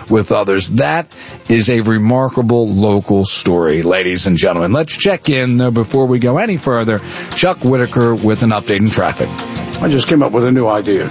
with others. That is a remarkable local story, ladies and gentlemen. Let's check in, though, before we go any further. Chuck Whitaker with an update in traffic. I just came up with a new idea.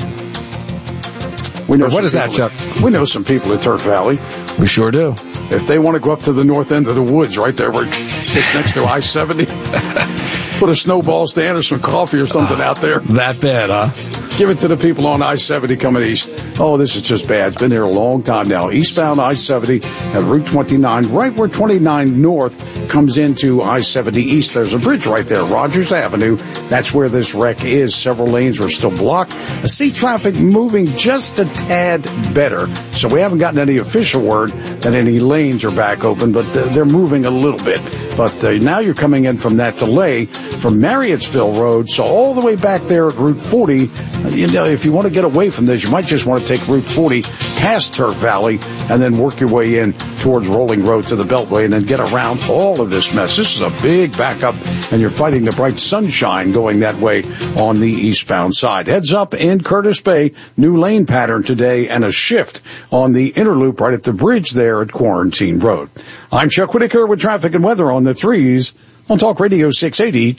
What is that, Chuck? We know some people at Turf Valley. We sure do. If they want to go up to the north end of the woods, right there where it's next to I-70, put a snowball stand or some coffee or something out there. That bad, huh? Give it to the people on I-70 coming east. Oh, this is just bad. It's been here a long time now. Eastbound I-70 at Route 29, right where 29 North comes into I-70 East. There's a bridge right there, Rogers Avenue. That's where this wreck is. Several lanes were still blocked. I see traffic moving just a tad better. So we haven't gotten any official word that any lanes are back open, but they're moving a little bit. But now you're coming in from that delay from Marriottsville Road, so all the way back there at Route 40. You know, if you want to get away from this, you might just want to take Route 40 past Turf Valley and then work your way in towards Rolling Road to the Beltway and then get around all of this mess. This is a big backup, and you're fighting the bright sunshine going that way on the eastbound side. Heads up in Curtis Bay, new lane pattern today and a shift on the inner loop right at the bridge there at Quarantine Road. I'm Chuck Whitaker with traffic and weather on the 3s on Talk Radio 680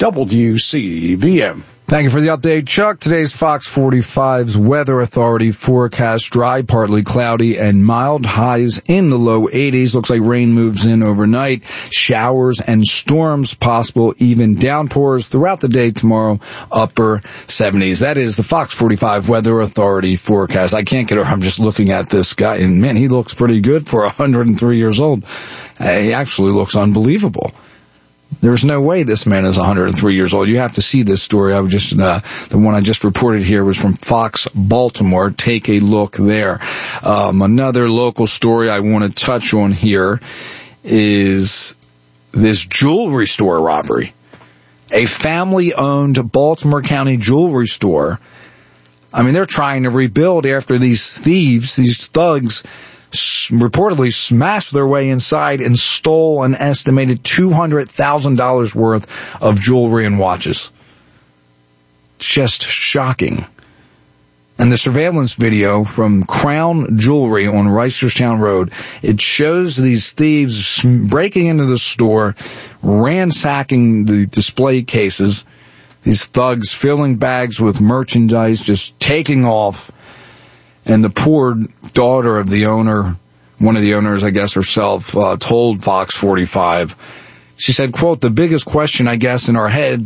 WCBM. Thank you for the update, Chuck. Today's Fox 45's Weather Authority forecast: dry, partly cloudy, and mild. Highs in the low 80s. Looks like rain moves in overnight. Showers and storms possible, even downpours throughout the day tomorrow, upper 70s. That is the Fox 45 Weather Authority forecast. I can't get over. I'm just looking at this guy, and man, he looks pretty good for 103 years old. He actually looks unbelievable. There's no way this man is 103 years old. You have to see this story. The one I just reported here was from Fox Baltimore. Take a look there. Another local story I want to touch on here is this jewelry store robbery. A family-owned Baltimore County jewelry store. I mean, they're trying to rebuild after these thieves, these thugs, reportedly smashed their way inside and stole an estimated $200,000 worth of jewelry and watches. Just shocking. And the surveillance video from Crown Jewelry on Reisterstown Road, it shows these thieves breaking into the store, ransacking the display cases, these thugs filling bags with merchandise, just taking off. And the poor daughter of the owner, one of the owners, I guess herself, told Fox 45, she said, quote, "The biggest question, I guess, in our head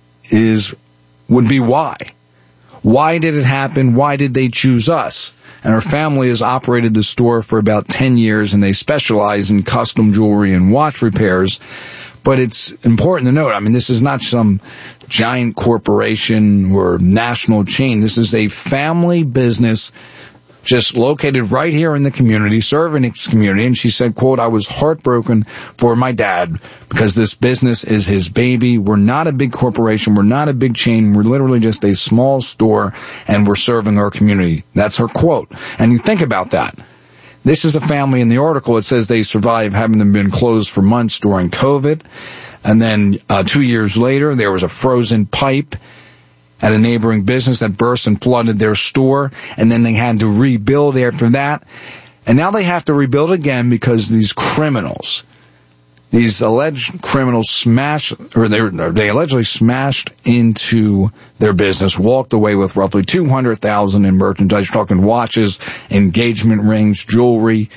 would be why? Why did it happen? Why did they choose us?" And her family has operated the store for about 10 years, and they specialize in custom jewelry and watch repairs. But it's important to note, I mean, this is not some giant corporation or national chain. This is a family business just located right here in the community, serving its community. And she said, quote, "I was heartbroken for my dad because this business is his baby. We're not a big corporation. We're not a big chain. We're literally just a small store, and we're serving our community." That's her quote. And you think about that. This is a family. In the article, it says they survived having them been closed for months during COVID. And then 2 years later, there was a frozen pipe at a neighboring business that burst and flooded their store. And then they had to rebuild after that. And now they have to rebuild again because these criminals, these alleged criminals they allegedly smashed into their business, walked away with roughly $200,000 in merchandise. You're talking watches, engagement rings, jewelry.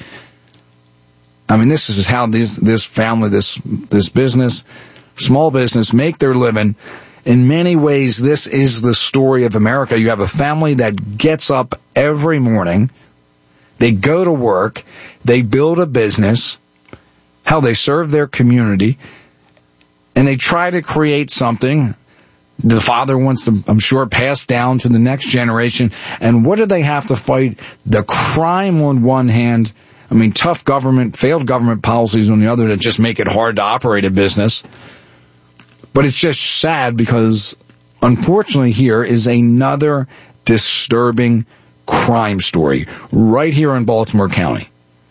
I mean, this is how this family, this business, small business, make their living. In many ways, this is the story of America. You have a family that gets up every morning, they go to work, they build a business, how they serve their community, and they try to create something the father wants to, I'm sure, pass down to the next generation. And what do they have to fight? The crime on one hand, I mean, tough government, failed government policies on the other that just make it hard to operate a business. But it's just sad because, unfortunately, here is another disturbing crime story right here in Baltimore County.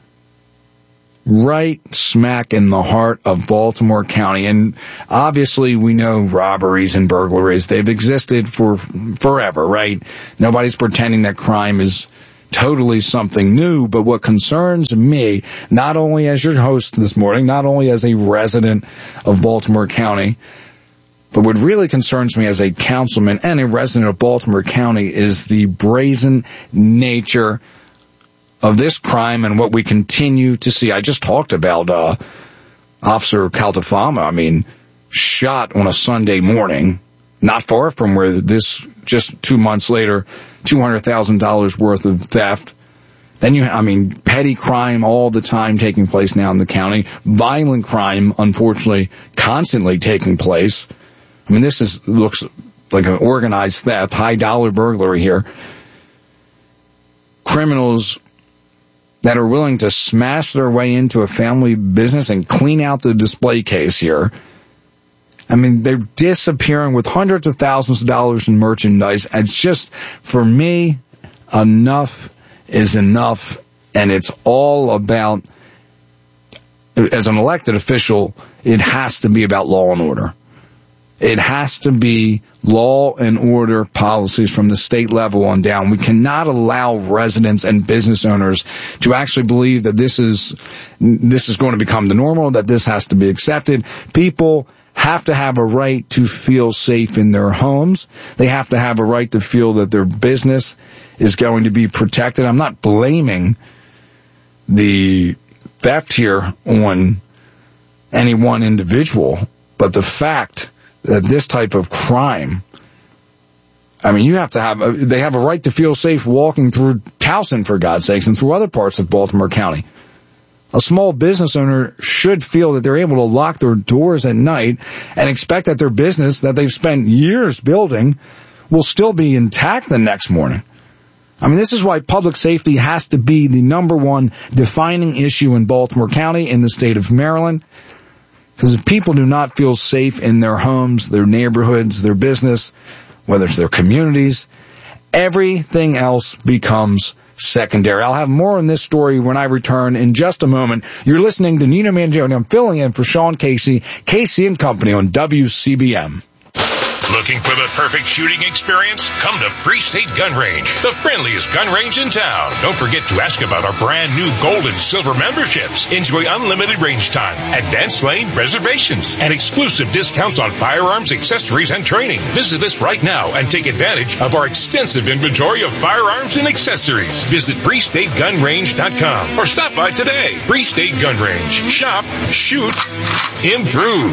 Right smack in the heart of Baltimore County. And obviously we know robberies and burglaries, they've existed for forever, right? Nobody's pretending that crime is totally something new. But what concerns me, not only as your host this morning, not only as a resident of Baltimore County, but what really concerns me as a councilman and a resident of Baltimore County is the brazen nature of this crime and what we continue to see. I just talked about Officer Caltafama, shot on a Sunday morning, not far from where this, just 2 months later, $200,000 worth of theft. Then petty crime all the time taking place now in the county. Violent crime, unfortunately, constantly taking place. This looks like an organized theft, high-dollar burglary here. Criminals that are willing to smash their way into a family business and clean out the display case here. They're disappearing with hundreds of thousands of dollars in merchandise. It's just, for me, enough is enough. And it's all about, as an elected official, it has to be about law and order. It has to be law and order policies from the state level on down. We cannot allow residents and business owners to actually believe that this is going to become the normal, that this has to be accepted. People have to have a right to feel safe in their homes. They have to have a right to feel that their business is going to be protected. I'm not blaming the theft here on any one individual, but the fact that this type of crime, they have a right to feel safe walking through Towson, for God's sakes, and through other parts of Baltimore County. A small business owner should feel that they're able to lock their doors at night and expect that their business that they've spent years building will still be intact the next morning. This is why public safety has to be the number one defining issue in Baltimore County, in the state of Maryland. Because if people do not feel safe in their homes, their neighborhoods, their business, whether it's their communities, everything else becomes secondary. I'll have more on this story when I return in just a moment. You're listening to Nino Mangione. I'm filling in for Sean Casey, Casey & Company on WCBM. Looking for the perfect shooting experience? Come to Free State Gun Range, the friendliest gun range in town. Don't forget to ask about our brand new gold and silver memberships. Enjoy unlimited range time, advanced lane reservations, and exclusive discounts on firearms, accessories, and training. Visit us right now and take advantage of our extensive inventory of firearms and accessories. Visit FreeStateGunRange.com or stop by today. Free State Gun Range. Shop, shoot, improve.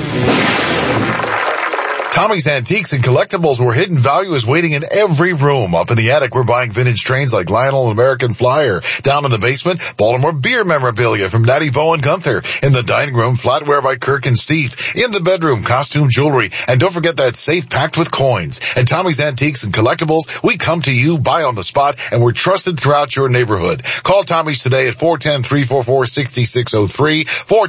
Tommy's Antiques and Collectibles, where hidden value is waiting in every room. Up in the attic, we're buying vintage trains like Lionel and American Flyer. Down in the basement, Baltimore beer memorabilia from Natty Bo and Gunther. In the dining room, flatware by Kirk and Steve. In the bedroom, costume jewelry. And don't forget that safe packed with coins. At Tommy's Antiques and Collectibles, we come to you, buy on the spot, and we're trusted throughout your neighborhood. Call Tommy's today at 410-344-6603.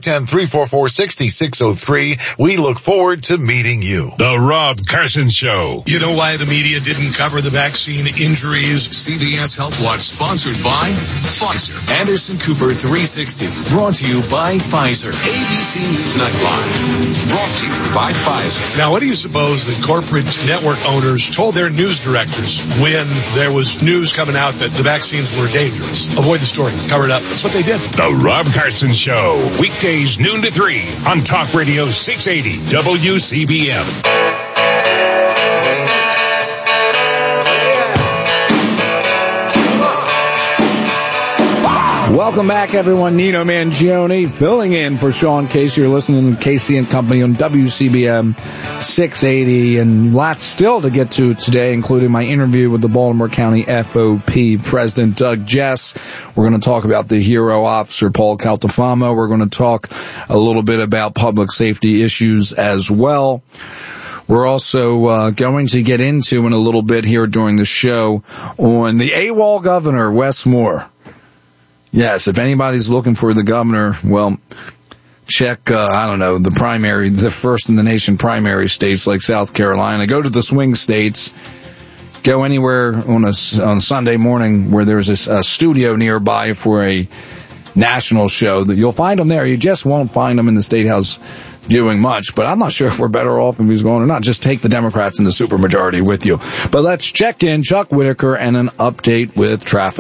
410-344-6603. We look forward to meeting you. The Rob Carson Show. You know why the media didn't cover the vaccine injuries? CBS Health Watch, sponsored by Pfizer. Anderson Cooper 360, brought to you by Pfizer. ABC News Nightline, brought to you by Pfizer. Now, what do you suppose the corporate network owners told their news directors when there was news coming out that the vaccines were dangerous? Avoid the story. Cover it up. That's what they did. The Rob Carson Show. Weekdays noon to 3 on Talk Radio 680 WCBM. Welcome back, everyone. Nino Mangione filling in for Sean Casey. You're listening to Casey & Company on WCBM 680, and lots still to get to today, including my interview with the Baltimore County FOP President Doug Jess. We're going to talk about the hero officer Paul Caltafama. We're going to talk a little bit about public safety issues as well. We're also going to get into in a little bit here during the show on the AWOL governor, Wes Moore. Yes, if anybody's looking for the governor, well, check, the primary, the first in the nation primary states like South Carolina. Go to the swing states. Go anywhere on Sunday morning where there's a studio nearby for a national show. That you'll find them there. You just won't find them in the State House doing much, but I'm not sure if we're better off if he's going or not. Just take the Democrats in the supermajority with you. But let's check in Chuck Whitaker and an update with traffic.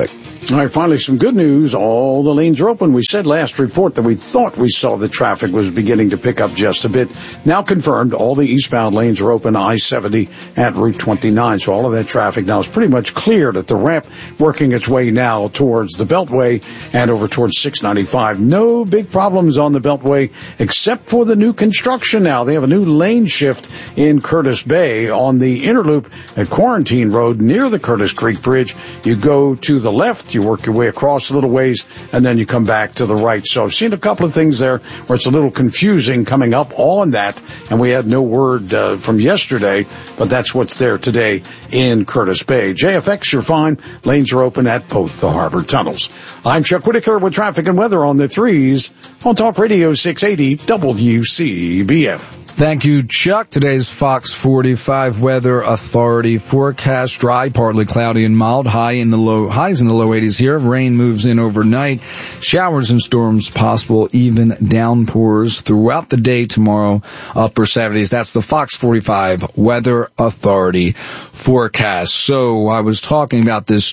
All right, finally, some good news. All the lanes are open. We said last report that we thought we saw the traffic was beginning to pick up just a bit. Now confirmed, all the eastbound lanes are open, I-70 at Route 29. So all of that traffic now is pretty much cleared at the ramp, working its way now towards the Beltway and over towards 695. No big problems on the Beltway, except for the new construction now. They have a new lane shift in Curtis Bay on the inner loop at Quarantine Road near the Curtis Creek Bridge. You go to the left, you work your way across a little ways, and then you come back to the right. So I've seen a couple of things there where it's a little confusing coming up on that, and we had no word from yesterday, but that's what's there today in Curtis Bay. JFX, you're fine. Lanes are open at both the harbor tunnels. I'm Chuck Whitaker with traffic and weather on the 3s on Talk Radio 680 WCBM. Thank you, Chuck. Today's Fox 45 Weather Authority forecast: dry, partly cloudy and mild. Highs in the low 80s here. Rain moves in overnight. Showers and storms possible, even downpours throughout the day tomorrow. Upper 70s. That's the Fox 45 Weather Authority forecast. So I was talking about this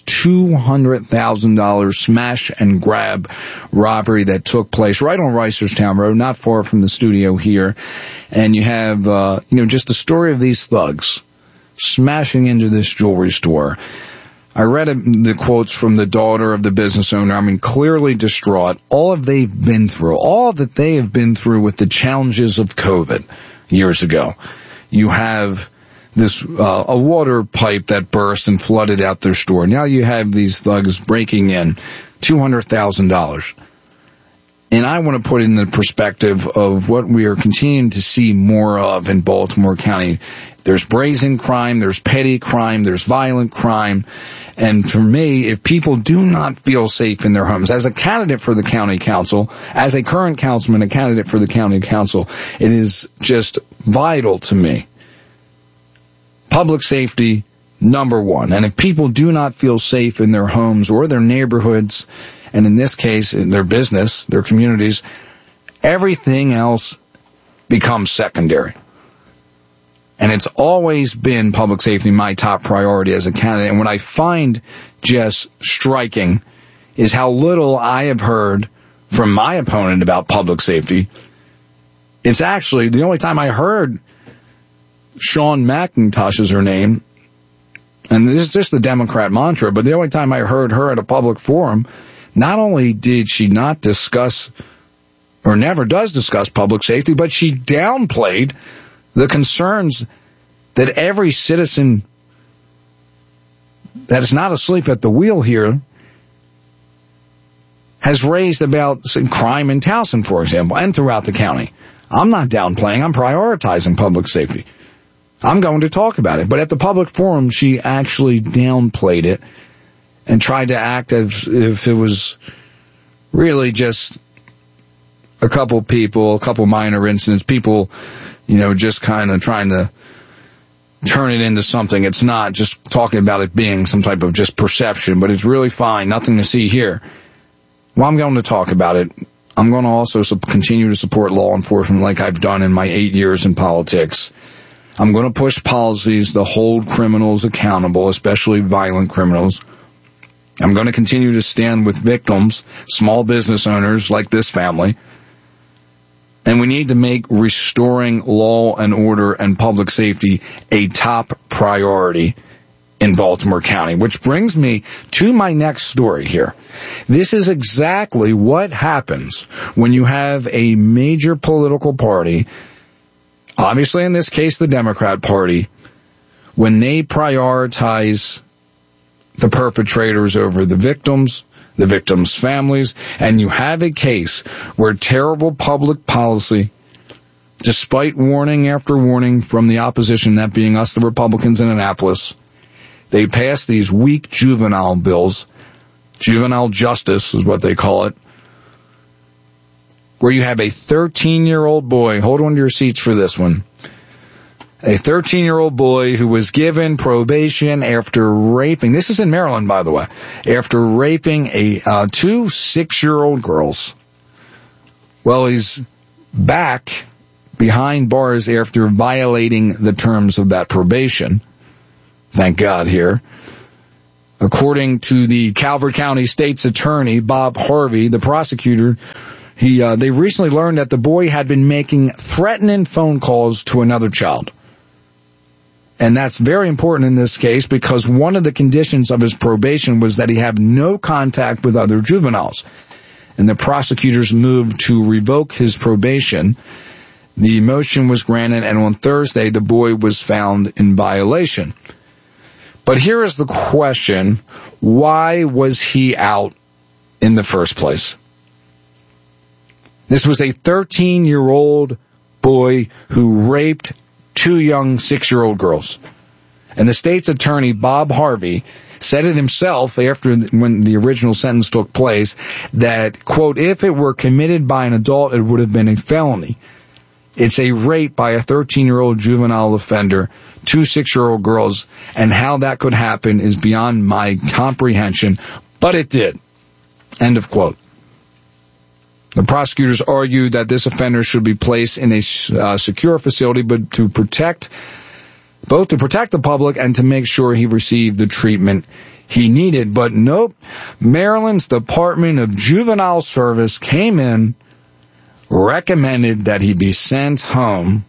$200,000 smash and grab robbery that took place right on Reisterstown Road, not far from the studio here. And you have, just the story of these thugs smashing into this jewelry store. I read the quotes from the daughter of the business owner. I mean, clearly distraught. All that they have been through with the challenges of COVID years ago. You have this, a water pipe that burst and flooded out their store. Now you have these thugs breaking in $200,000. And I want to put it in the perspective of what we are continuing to see more of in Baltimore County. There's brazen crime, there's petty crime, there's violent crime. And for me, if people do not feel safe in their homes, as a candidate for the county council, as a current councilman, a candidate for the county council, it is just vital to me. Public safety, number one. And if people do not feel safe in their homes or their neighborhoods, and in this case, in their business, their communities, everything else becomes secondary. And it's always been public safety my top priority as a candidate. And what I find just striking is how little I have heard from my opponent about public safety. It's actually the only time I heard Sean McIntosh is her name, and this is just the Democrat mantra, but the only time I heard her at a public forum, not only did she not discuss, or never does discuss public safety, but she downplayed the concerns that every citizen that is not asleep at the wheel here has raised about crime in Towson, for example, and throughout the county. I'm not downplaying, I'm prioritizing public safety. I'm going to talk about it. But at the public forum, she actually downplayed it and tried to act as if it was really just a couple people, a couple minor incidents, people, just kind of trying to turn it into something. It's not just talking about it being some type of just perception, but it's really fine. Nothing to see here. Well, I'm going to talk about it. I'm going to also continue to support law enforcement like I've done in my 8 years in politics. I'm going to push policies to hold criminals accountable, especially violent criminals. I'm going to continue to stand with victims, small business owners like this family. And we need to make restoring law and order and public safety a top priority in Baltimore County, which brings me to my next story here. This is exactly what happens when you have a major political party, obviously in this case the Democrat Party, when they prioritize the perpetrators over the victims' families, and you have a case where terrible public policy, despite warning after warning from the opposition, that being us, the Republicans in Annapolis, they pass these weak juvenile bills. Juvenile justice is what they call it, where you have a 13-year-old boy, hold on to your seats for this one, a 13-year-old boy who was given probation after raping, this is in Maryland, by the way, after raping two 6-year-old girls. Well, he's back behind bars after violating the terms of that probation. Thank God here. According to the Calvert County State's Attorney, Bob Harvey, the prosecutor, they recently learned that the boy had been making threatening phone calls to another child. And that's very important in this case because one of the conditions of his probation was that he have no contact with other juveniles. And the prosecutors moved to revoke his probation. The motion was granted, and on Thursday, the boy was found in violation. But here is the question: why was he out in the first place? This was a 13-year-old boy who raped two young 6-year-old girls. And the state's attorney, Bob Harvey, said it himself when the original sentence took place that, quote, if it were committed by an adult, it would have been a felony. It's a rape by a 13-year-old juvenile offender, two 6-year-old girls, and how that could happen is beyond my comprehension, but it did. End of quote. The prosecutors argued that this offender should be placed in a secure facility, but to protect the public and to make sure he received the treatment he needed. But nope, Maryland's Department of Juvenile Service came in, recommended that he be sent home.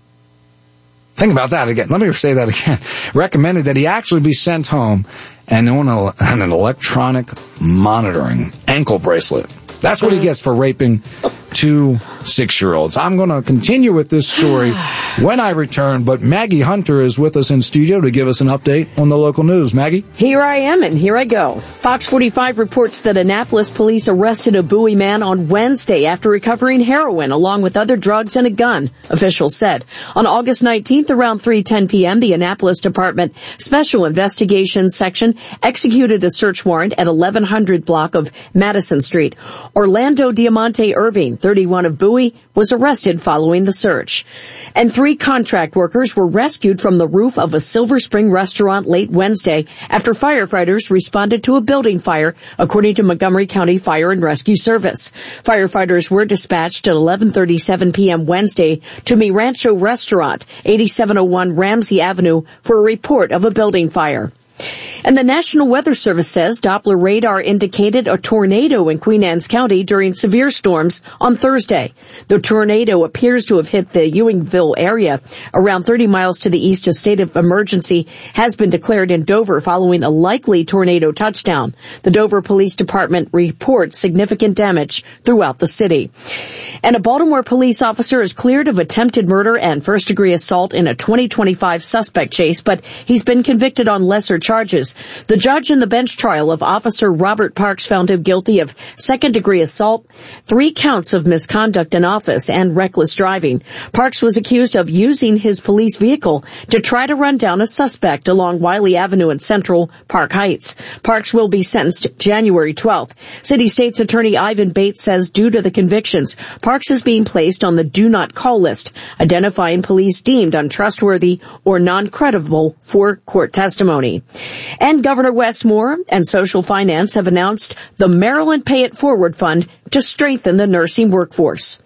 Think about that again. Let me say that again. Recommended that he actually be sent home and on an electronic monitoring ankle bracelet. That's what he gets for raping two 6-year-olds. I'm going to continue with this story when I return, but Maggie Hunter is with us in studio to give us an update on the local news. Maggie? Here I am, and here I go. Fox 45 reports that Annapolis police arrested a Bowie man on Wednesday after recovering heroin along with other drugs and a gun, officials said. On August 19th, around 3:10 p.m., the Annapolis Department Special Investigations Section executed a search warrant at 1100 block of Madison Street. Orlando Diamante Irving, 31 of Bowie, was arrested following the search. And 3 contract workers were rescued from the roof of a Silver Spring restaurant late Wednesday after firefighters responded to a building fire, according to Montgomery County Fire and Rescue Service. Firefighters were dispatched at 11:37 p.m. Wednesday to Mi Rancho Restaurant, 8701 Ramsey Avenue, for a report of a building fire. And the National Weather Service says Doppler radar indicated a tornado in Queen Anne's County during severe storms on Thursday. The tornado appears to have hit the Ewingville area. Around 30 miles to the east, a state of emergency has been declared in Dover following a likely tornado touchdown. The Dover Police Department reports significant damage throughout the city. And a Baltimore police officer is cleared of attempted murder and first-degree assault in a 2025 suspect chase, but he's been convicted on lesser charges. The judge in the bench trial of Officer Robert Parks found him guilty of second-degree assault, 3 counts of misconduct in office, and reckless driving. Parks was accused of using his police vehicle to try to run down a suspect along Wiley Avenue in Central Park Heights. Parks will be sentenced January 12th. City State's Attorney Ivan Bates says due to the convictions, Parks is being placed on the do not call list, identifying police deemed untrustworthy or non-credible for court testimony. And Governor Wes Moore and Social Finance have announced the Maryland Pay It Forward Fund to strengthen the nursing workforce.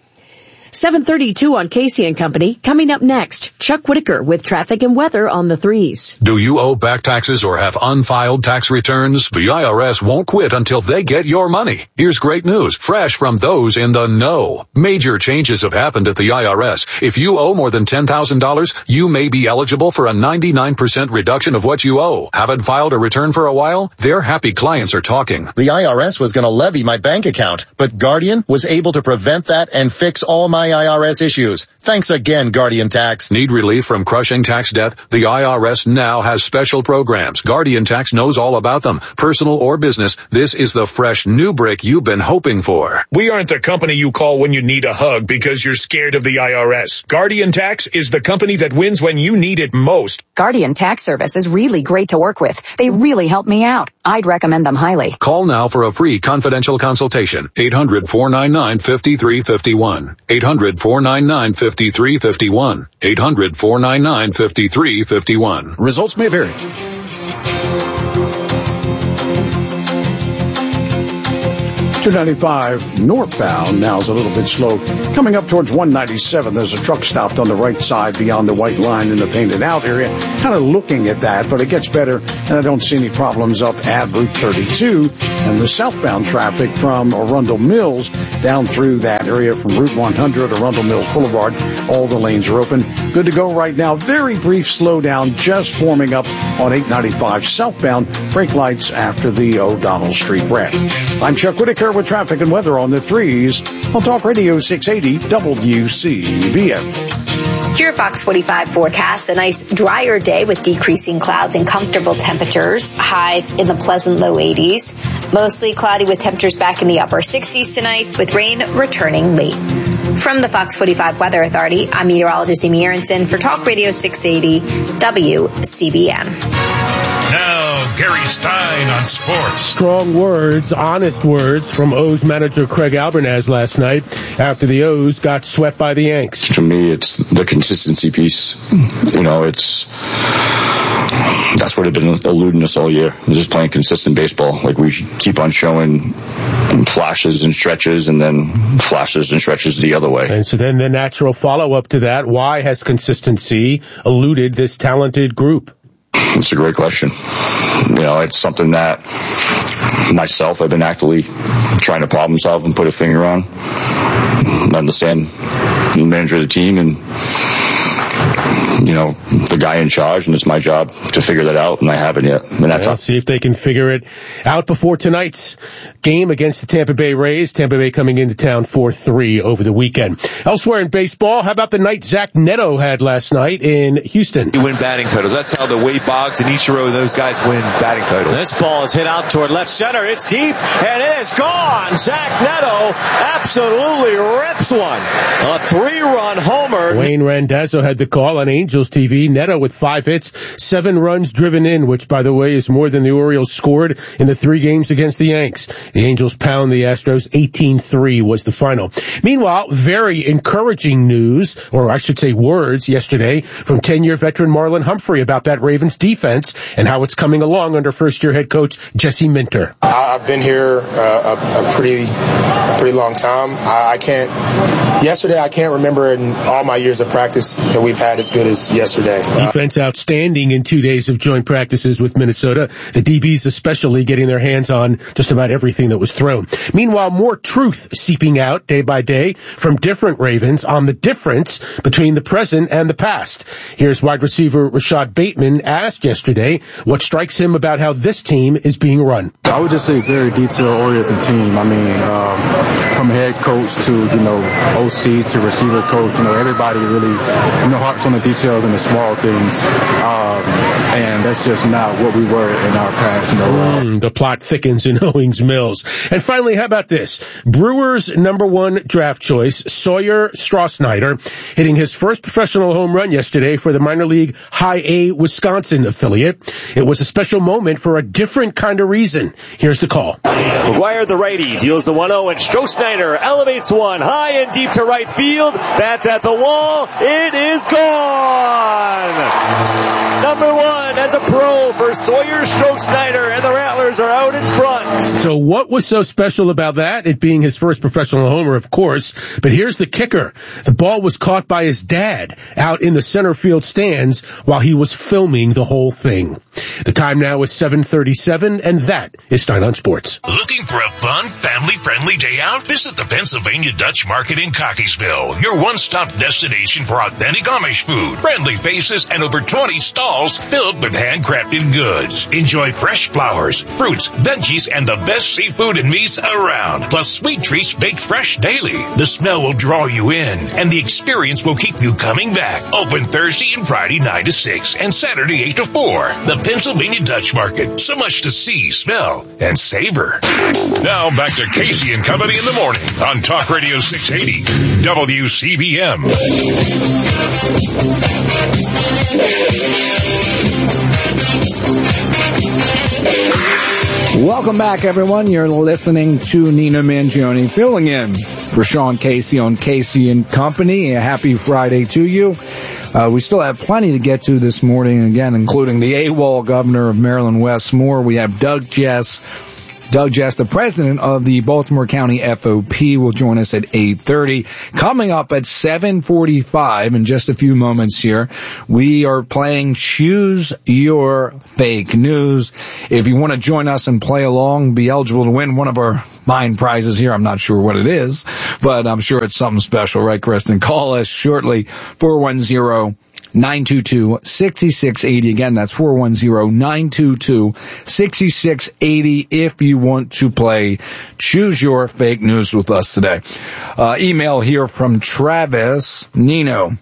7:32 on Casey and Company. Coming up next, Chuck Whitaker with traffic and weather on the 3s. Do you owe back taxes or have unfiled tax returns? The IRS won't quit until they get your money. Here's great news, fresh from those in the know. Major changes have happened at the IRS. If you owe more than $10,000, you may be eligible for a 99% reduction of what you owe. Haven't filed a return for a while? Their happy clients are talking. The IRS was going to levy my bank account, but Guardian was able to prevent that and fix all my IRS issues. Thanks again, Guardian Tax. Need relief from crushing tax debt? The IRS now has special programs. Guardian Tax knows all about them. Personal or business, this is the fresh new brick you've been hoping for. We aren't the company you call when you need a hug because you're scared of the IRS. Guardian Tax is the company that wins when you need it most. Guardian Tax Service is really great to work with. They really help me out. I'd recommend them highly. Call now for a free confidential consultation. 800-499-5351. 800-499-5351. 800-499-5351. Results may vary. 295 northbound now is a little bit slow. Coming up towards 197, there's a truck stopped on the right side beyond the white line in the painted out area. Kind of looking at that, but it gets better, and I don't see any problems up at Route 32. And the southbound traffic from Arundel Mills down through that area from Route 100, Arundel Mills Boulevard, all the lanes are open. Good to go right now. Very brief slowdown just forming up on 895 southbound. Brake lights after the O'Donnell Street wreck. I'm Chuck Whitaker with traffic and weather on the 3s on Talk Radio 680 WCBM. Your Fox 45 forecast, a nice drier day with decreasing clouds and comfortable temperatures, highs in the pleasant low 80s. Mostly cloudy with temperatures back in the upper 60s tonight, with rain returning late. From the Fox 45 Weather Authority, I'm meteorologist Amy Aronson for Talk Radio 680 WCBM. Now, Gary Stein on sports. Strong words, honest words from O's manager Craig Albernaz last night after the O's got swept by the Yanks. To me, it's the consistency piece. That's what had been eluding us all year. Just playing consistent baseball. Like, we keep on showing flashes and stretches and then flashes and stretches the other way. And so then the natural follow-up to that, why has consistency eluded this talented group? It's a great question. It's something that myself, I've been actively trying to problem solve and put a finger on. I understand the manager of the team and, the guy in charge, and it's my job to figure that out, and I haven't yet. Let's see if they can figure it out before tonight's game against the Tampa Bay Rays. Tampa Bay coming into town 4-3 over the weekend. Elsewhere in baseball, how about the night Zach Neto had last night in Houston? You win batting titles. That's how the Wade Boggs and Ichiro, those guys win batting titles. This ball is hit out toward left center. It's deep, and it is gone. Zach Neto absolutely rips one. A 3-run homer. Wayne Randazzo had the call on Angels TV. Neto with 5 hits, 7 runs driven in, which, by the way, is more than the Orioles scored in the 3 games against the Yanks. The Angels pound the Astros. 18-3 was the final. Meanwhile, very encouraging news, or I should say words, yesterday from 10-year veteran Marlon Humphrey about that Ravens defense and how it's coming along under first-year head coach Jesse Minter. I've been here a pretty long time. Yesterday I can't remember in all my years of practice that we've had as good as yesterday. Defense outstanding in 2 days of joint practices with Minnesota. The DBs especially getting their hands on just about everything that was thrown. Meanwhile, more truth seeping out day by day from different Ravens on the difference between the present and the past. Here's wide receiver Rashad Bateman asked yesterday what strikes him about how this team is being run. I would just say very detail-oriented team. From head coach to, OC to receiver coach, everybody really, harps on the details and the small things. And that's just not what we were in our past. The plot thickens in Owings Mills. And finally, how about this? Brewers' #1 draft choice, Sawyer Strasnider, hitting his first professional home run yesterday for the minor league High A Wisconsin affiliate. It was a special moment for a different kind of reason. Here's the call. McGuire, the righty, deals the 1-0, and Strasnider elevates one high and deep to right field. That's at the wall. It is gone. #1 as a pro for Sawyer Strasnider, and the Rattlers are out in front. So what was so special about that? It being his first professional homer, of course. But here's the kicker. The ball was caught by his dad out in the center field stands while he was filming the whole thing. The time now is 7:37, and that is Stein on Sports. Looking for a fun, family-friendly day out? Visit the Pennsylvania Dutch Market in Cockeysville, your one-stop destination for authentic Amish food, friendly faces, and over 20 stalls filled with handcrafted goods. Enjoy fresh flowers, fruits, veggies, and the best seafood and meats around, plus sweet treats baked fresh daily. The smell will draw you in, and the experience will keep you coming back. Open Thursday and Friday 9 to 6 and Saturday 8 to 4. The Pennsylvania Dutch Market. So much to see, smell, and savor. Now back to Casey and Company in the morning on Talk Radio 680 WCBM. Welcome back, everyone. You're listening to Nina Mangione filling in for Sean Casey on Casey and Company. A happy Friday to you. We still have plenty to get to this morning, again, including the AWOL governor of Maryland, Wes Moore. We have Doug Jess Doug Jess, the president of the Baltimore County FOP, will join us at 8:30. Coming up at 7:45 in just a few moments here, we are playing Choose Your Fake News. If you want to join us and play along, be eligible to win one of our fine prizes here. I'm not sure what it is, but I'm sure it's something special, right, Kristen? Call us shortly, 410-922-6680. Again, that's 410-922-6680 if you want to play Choose Your Fake News with us today. Email here from Travis Nino.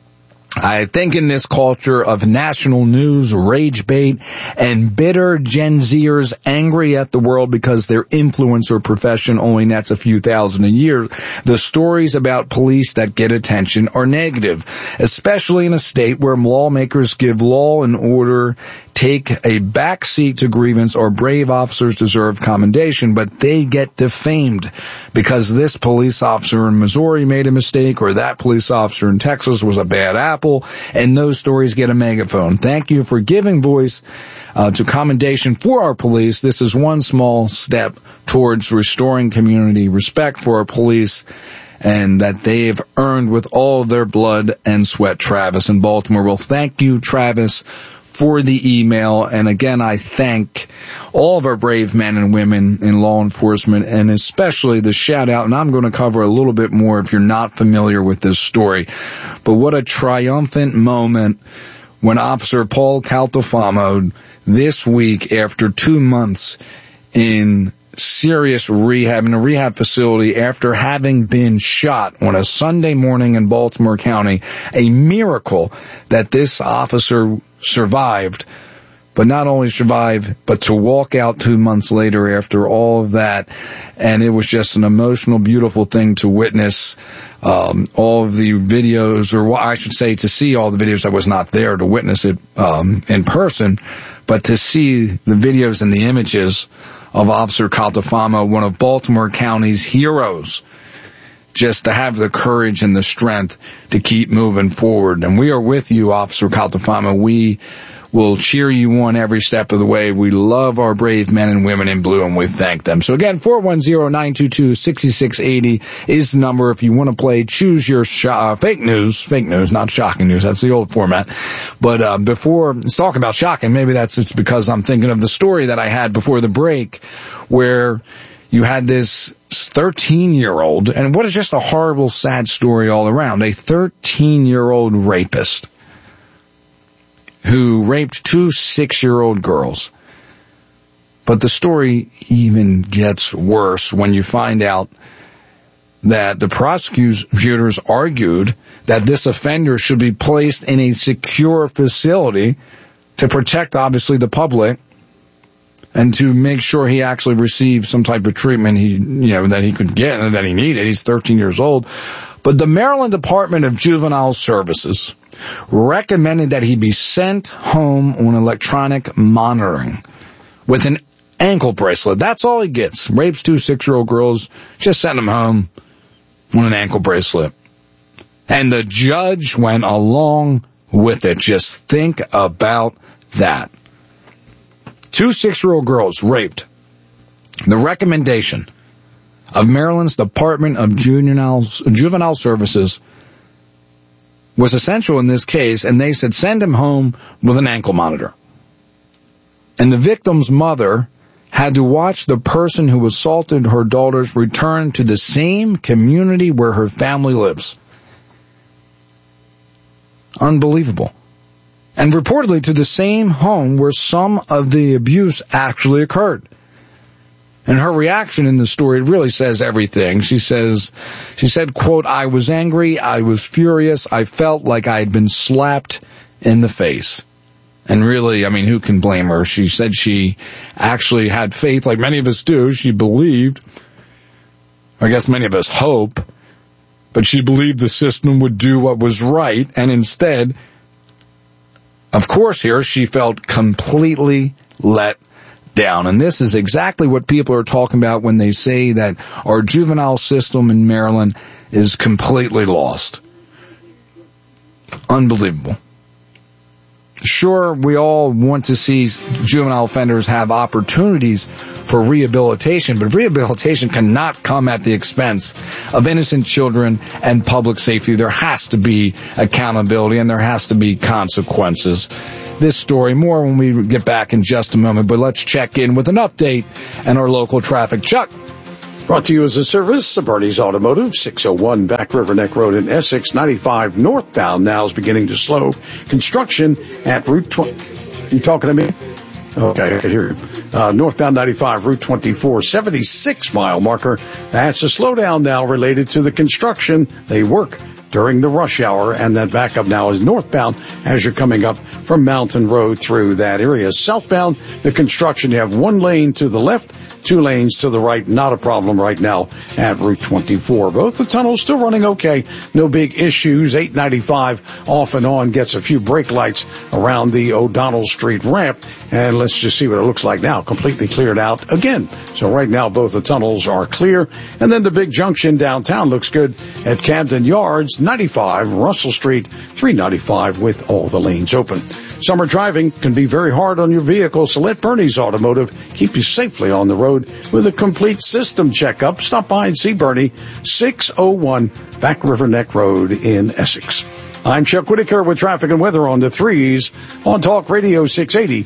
I think in this culture of national news, rage bait, and bitter Gen Zers angry at the world because their influencer profession only nets a few thousand a year, the stories about police that get attention are negative, especially in a state where lawmakers give law and order take a backseat to grievance. Our brave officers deserve commendation, but they get defamed because this police officer in Missouri made a mistake or that police officer in Texas was a bad apple, and those stories get a megaphone. Thank you for giving voice to commendation for our police. This is one small step towards restoring community respect for our police and that they've earned with all their blood and sweat. Travis in Baltimore. Well, thank you, Travis, for the email. And again, I thank all of our brave men and women in law enforcement, and especially the shout out, and I'm going to cover a little bit more if you're not familiar with this story, but what a triumphant moment when Officer Paul Caltafamo this week, after 2 months in serious rehab, in a rehab facility after having been shot on a Sunday morning in Baltimore County, a miracle that this officer survived, but not only survived, but to walk out 2 months later after all of that. And it was just an emotional, beautiful thing to witness. All of the videos, or I should say to see all the videos. I was not there to witness it in person, but to see the videos and the images of Officer Caltafamo, one of Baltimore County's heroes, just to have the courage and the strength to keep moving forward. And we are with you, Officer Caltafamo. We will cheer you on every step of the way. We love our brave men and women in blue, and we thank them. So again, 410-922-6680 is the number if you want to play Choose Your Fake News, not shocking news. That's the old format. But before, let's talk about shocking. Maybe it's because I'm thinking of the story that I had before the break, where you had this 13-year-old, and what is just a horrible, sad story all around, a 13-year-old rapist who raped 2 6-year-old girls. But the story even gets worse when you find out that the prosecutors argued that this offender should be placed in a secure facility to protect, obviously, the public, and to make sure he actually received some type of treatment that he could get and that he needed. He's 13 years old. But the Maryland Department of Juvenile Services recommended that he be sent home on electronic monitoring with an ankle bracelet. That's all he gets. Rapes 2 6-year-old girls, just send him home on an ankle bracelet. And the judge went along with it. Just think about that. 2 6-year-old girls raped. The recommendation of Maryland's Department of Juvenile Services was essential in this case, and they said send him home with an ankle monitor. And the victim's mother had to watch the person who assaulted her daughters return to the same community where her family lives. Unbelievable. And reportedly to the same home where some of the abuse actually occurred. And her reaction in the story really says everything. She said, quote, "I was angry, I was furious, I felt like I had been slapped in the face." And really, I mean, who can blame her? She said she actually had faith, like many of us do. She believed, I guess many of us hope, but she believed the system would do what was right, and instead, of course, here she felt completely let down. And this is exactly what people are talking about when they say that our juvenile system in Maryland is completely lost. Unbelievable. Sure, we all want to see juvenile offenders have opportunities for rehabilitation, but rehabilitation cannot come at the expense of innocent children and public safety. There has to be accountability and there has to be consequences. This story, more when we get back in just a moment, but let's check in with an update and our local traffic. Chuck. Brought to you as a service of Bernie's Automotive, 601 Back River Neck Road in Essex. 95 northbound now is beginning to slow. Construction at Route 20. You talking to me? Okay, I can hear you. Northbound 95, Route 24, 76-mile marker. That's a slowdown now related to the construction. They work during the rush hour, and that backup now is northbound as you're coming up from Mountain Road through that area. Southbound, the construction, you have one lane to the left, 2 lanes to the right. Not a problem right now at Route 24. Both the tunnels still running okay. No big issues. 895 off and on gets a few brake lights around the O'Donnell Street ramp. And let's just see what it looks like now. Completely cleared out again. So right now both the tunnels are clear. And then the big junction downtown looks good at Camden Yards. 95 Russell Street, 395 with all the lanes open. Summer driving can be very hard on your vehicle, so let Bernie's Automotive keep you safely on the road with a complete system checkup. Stop by and see Bernie, 601 Back River Neck Road in Essex. I'm Chuck Whitaker with traffic and weather on the 3s on Talk Radio 680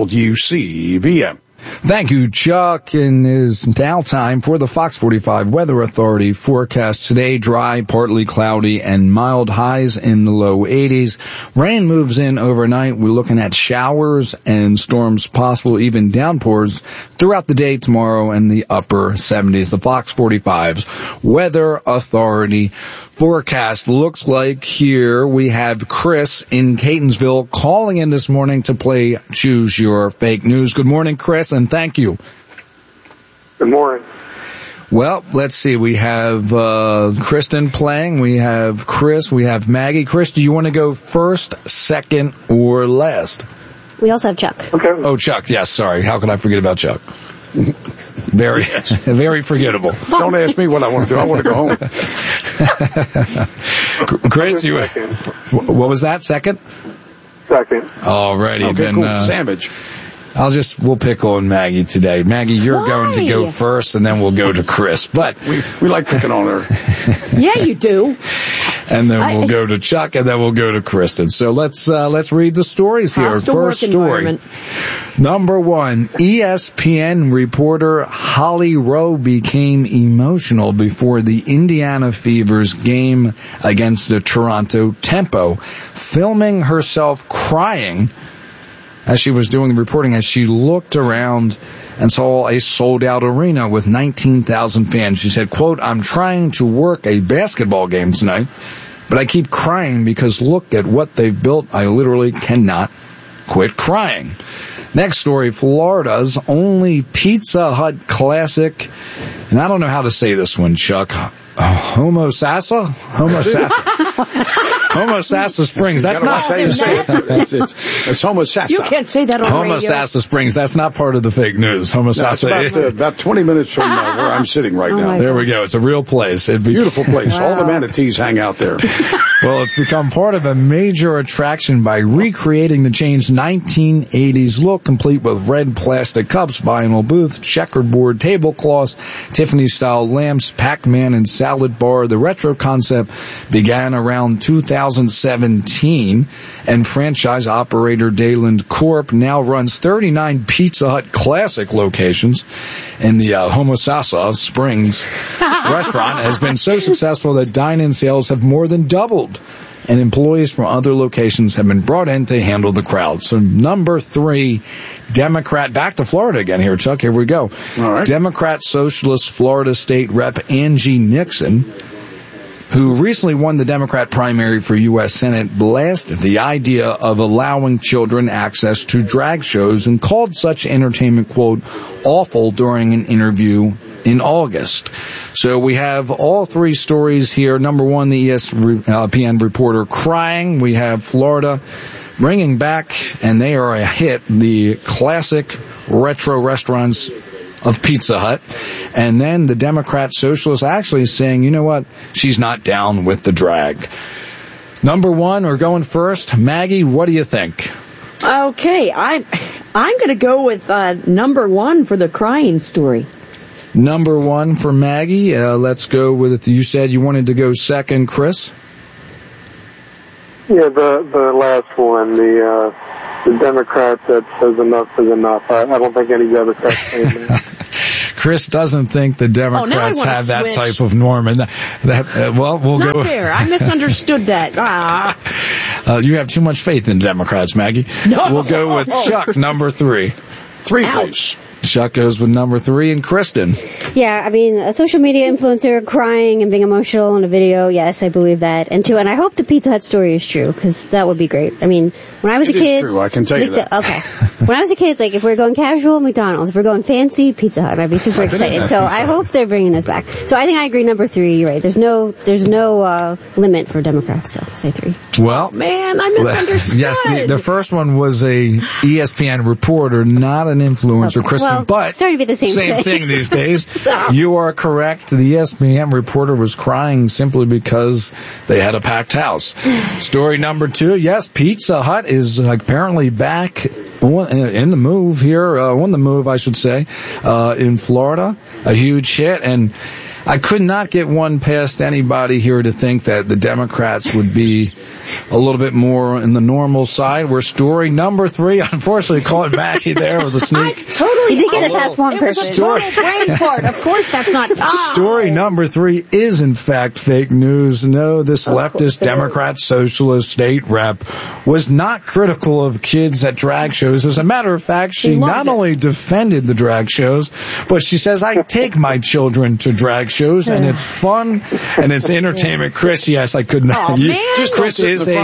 WCBM. Thank you, Chuck. And it is now time for the Fox 45 Weather Authority forecast. Today, dry, partly cloudy, and mild highs in the low 80s. Rain moves in overnight. We're looking at showers and storms possible, even downpours throughout the day tomorrow in the upper 70s. The Fox 45's Weather Authority forecast looks like here we have Chris in Catonsville calling in this morning to play Choose Your Fake News. Good morning, Chris, and thank you. Good morning. Well, let's see. We have Kristen playing. We have Chris. We have Maggie. Chris, do you want to go first, second, or last? We also have Chuck. Okay. Oh, Chuck. Yes, sorry. How could I forget about Chuck? Very, very forgettable. Don't ask me what I want to do. I want to go home. Chris, what was that? Second? Second. Alrighty, okay, then. Cool. Sandwich. We'll pick on Maggie today. Maggie, you're going to go first, and then we'll go to Chris. But we like picking on her. Yeah, you do. And then we'll go to Chuck, and then we'll go to Kristen. So let's read the stories here. First story. Number 1, ESPN reporter Holly Rowe became emotional before the Indiana Fever's game against the Toronto Tempo, filming herself crying as she was doing the reporting, as she looked around and saw a sold-out arena with 19,000 fans. She said, quote, "I'm trying to work a basketball game tonight, but I keep crying because look at what they've built. I literally cannot quit crying." Next story, Florida's only Pizza Hut classic, and I don't know how to say this one, Chuck. Homosassa Springs. That's not how you say it. It's Homosassa. You can't say that on radio. Homosassa Springs. That's not part of the fake news. Homosassa. No, about 20 minutes from where I'm sitting right now. There we go. It's a real place. Beautiful place. Wow. All the manatees hang out there. Well, it's become part of a major attraction by recreating the changed 1980s look, complete with red plastic cups, vinyl booth, checkerboard tablecloths, Tiffany-style lamps, Pac-Man, and salad bar. The retro concept began around 2017, and franchise operator Dayland Corp now runs 39 Pizza Hut classic locations, and the Homosassa Springs restaurant has been so successful that dine-in sales have more than doubled, and employees from other locations have been brought in to handle the crowd. So number 3, Democrat, back to Florida again here, Chuck, here we go. All right. Democrat Socialist Florida State Rep Angie Nixon, who recently won the Democrat primary for U.S. Senate, blasted the idea of allowing children access to drag shows and called such entertainment, quote, awful during an interview in August. So we have all 3 stories here. Number 1, the ESPN reporter crying. We have Florida bringing back, and they are a hit, the classic retro restaurants of Pizza Hut. And then the Democrat Socialist actually saying, you know what, she's not down with the drag. Number 1, or going first, Maggie, what do you think? Okay, I'm going to go with number 1 for the crying story. Number 1 for Maggie. Let's go with it. You said you wanted to go second, Chris? Yeah, the last one, the Democrat that says enough is enough. I don't think any Democrats say that. Chris doesn't think the Democrats have that type of norm. And well, we'll Not go. Not fair. I misunderstood that. You have too much faith in Democrats, Maggie. No. We'll go with Chuck, number 3. 3, please. Chuck goes with number 3, and Kristen. Yeah, I mean, a social media influencer crying and being emotional in a video, yes, I believe that. And I hope the Pizza Hut story is true, because that would be great. I mean, when I was a kid... It is true, I can tell you that. Okay. When I was a kid, it's like, if we're going casual, McDonald's. If we're going fancy, Pizza Hut. I'd be super excited. So I hope they're bringing this back. So I think I agree, number 3, you're right. There's no limit for Democrats, so say 3. Well... Man, I misunderstood. Yes, the first one was a ESPN reporter, not an influencer, Okay. Kristen. Well, but sorry to be the same thing these days. You are correct. The ESPN reporter was crying simply because they had a packed house. Story number 2. Yes, Pizza Hut is apparently back in the move here, on the move, I should say, in Florida. A huge hit. And I could not get one past anybody here to think that the Democrats would be a little bit more in the normal side. Where story number 3, unfortunately, caught Maggie there with a sneak. You did get it past one person. It was a total brain fart. Of course, that's not... Story number 3 is, in fact, fake news. No, this leftist Democrat socialist state rep was not critical of kids at drag shows. As a matter of fact, she not only defended the drag shows, but she says, I take my children to drag shows, and it's fun, and it's entertainment. Chris, yes, I could not. Oh, man. Chris is a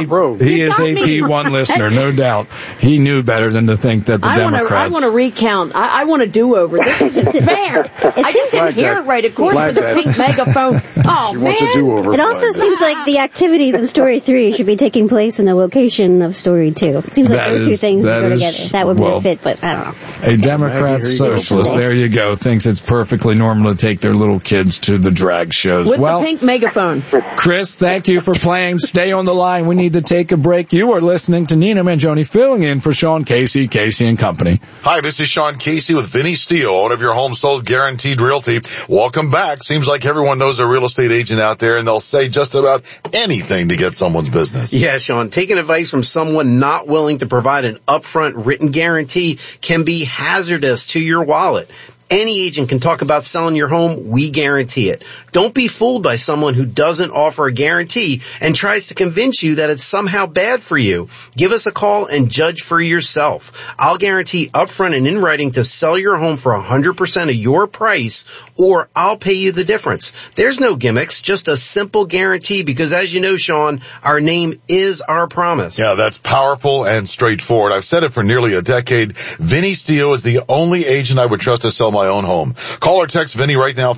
P1 listener, no doubt. He knew better than to think that the Democrats... I want to recount. I want a do-over. This isn't fair. I just didn't hear it right. Of course, with the pink megaphone. Oh, she wants a do-over. It also seems like the activities in story 3 should be taking place in the location of story 2. It seems like those two things would go together. That would be a fit, but I don't know. A Democrat socialist, there you go, thinks it's perfectly normal to take their little kids to the drag shows. With the pink megaphone. Chris, thank you for playing. Stay on the line. We need to take a break. You are listening to Nina Mangione filling in for Sean Casey, Casey and Company. Hi, this is Sean Casey with Vinny Steele, owner of your home sold guaranteed realty. Welcome back. Seems like everyone knows a real estate agent out there, and they'll say just about anything to get someone's business. Yeah, Sean, taking advice from someone not willing to provide an upfront written guarantee can be hazardous to your wallet. Any agent can talk about selling your home. We guarantee it. Don't be fooled by someone who doesn't offer a guarantee and tries to convince you that it's somehow bad for you. Give us a call and judge for yourself. I'll guarantee upfront and in writing to sell your home for 100% of your price, or I'll pay you the difference. There's no gimmicks, just a simple guarantee, because as you know, Sean, our name is our promise. Yeah, that's powerful and straightforward. I've said it for nearly a decade. Vinny Steele is the only agent I would trust to sell my own home. Call or text Vinny right now,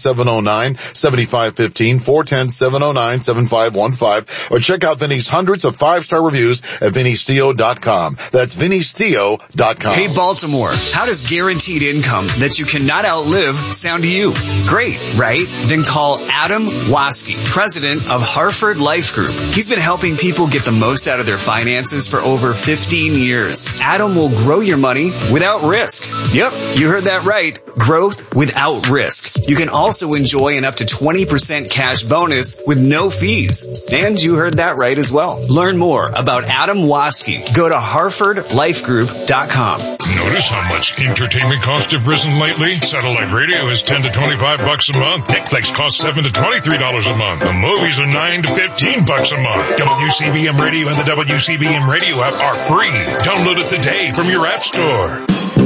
410-709-7515, 410-709-7515, or check out Vinny's hundreds of 5-star reviews at VinnySteele.com. That's VinnySteele.com. Hey Baltimore, how does guaranteed income that you cannot outlive sound to you? Great, right? Then call Adam Waske, president of Hartford Life Group. He's been helping people get the most out of their finances for over 15 years. Adam will grow your money without risk. Yep, you heard that right. Growth without risk. You can also enjoy an up to 20% cash bonus with no fees. And you heard that right as well. Learn more about Adam Waske. Go to HartfordLifeGroup.com. Notice how much entertainment costs have risen lately? Satellite radio is $10 to $25 a month. Netflix costs $7 to $23 a month. The movies are $9 to $15 a month. WCBM Radio and the WCBM Radio app are free. Download it today from your app store.